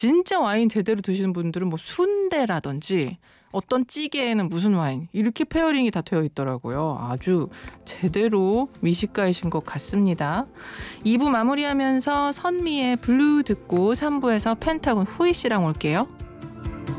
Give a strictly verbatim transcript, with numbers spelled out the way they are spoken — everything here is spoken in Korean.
진짜 와인 제대로 드시는 분들은 뭐 순대라든지 어떤 찌개에는 무슨 와인 이렇게 페어링이 다 되어 있더라고요. 아주 제대로 미식가이신 것 같습니다. 이 부 마무리하면서 선미의 블루 듣고 삼 부에서 펜타곤 후이 씨랑 올게요.